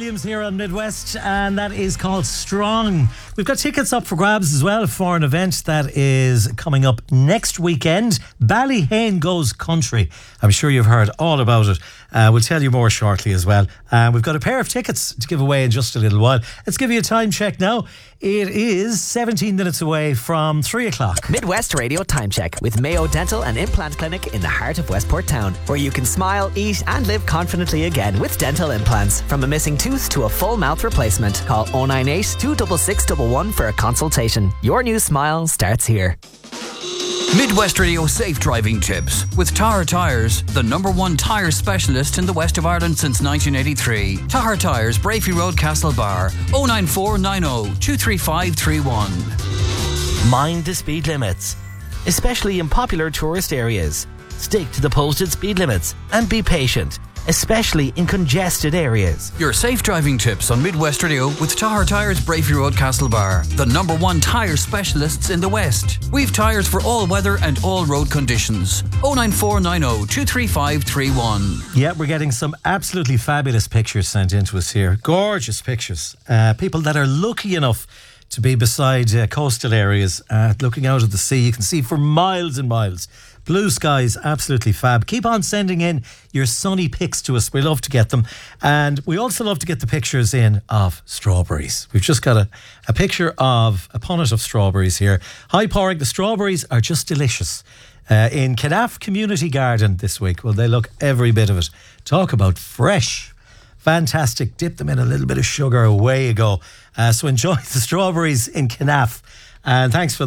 Williams here on Midwest, and that is called Strong. We've got tickets up for grabs as well for an event that is coming up next weekend. Ballyhane Goes Country. I'm sure you've heard all about it. We'll tell you more shortly as well. We've got a pair of tickets to give away in just a little while. Let's give you a time check now. It is 17 minutes away from 3 o'clock. Midwest Radio Time Check with Mayo Dental and Implant Clinic in the heart of Westport Town, where you can smile, eat and live confidently again with dental implants. From a missing tooth to a full mouth replacement. Call 098 266 111 for a consultation. Your new smile starts here. Midwest Radio Safe Driving Tips with Tahar Tyres, the #1 tyre specialist in the west of Ireland since 1983. Tahar Tyres, Brafey Road, Castlebar, 09490 23531. Mind the speed limits, especially in popular tourist areas. Stick to the posted speed limits and be patient, especially in congested areas. Your safe driving tips on Midwest Radio with Tahar Tyres, Brafey Road, Castlebar, the #1 tyre specialists in the West. We've tyres for all weather and all road conditions. 09490 23531. Yeah, we're getting some absolutely fabulous pictures sent in to us here. Gorgeous pictures. People that are lucky enough to be beside coastal areas, looking out at the sea. You can see for miles and miles. Blue skies, absolutely fab. Keep on sending in your sunny pics to us. We love to get them. And we also love to get the pictures in of strawberries. We've just got a picture of a punnet of strawberries here. Hi, Pádraig, the strawberries are just delicious. In Canaf Community Garden this week. Well, they look every bit of it. Talk about fresh. Fantastic. Dip them in a little bit of sugar. Away you go. So enjoy the strawberries in Canaf. And thanks for